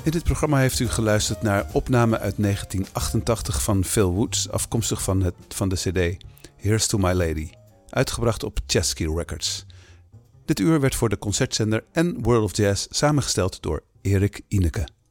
In dit programma heeft u geluisterd naar opname uit 1988 van Phil Woods, afkomstig van de cd Here's to My Lady, uitgebracht op Chesky Records. Dit uur werd voor de concertzender en World of Jazz samengesteld door Erik Ineke.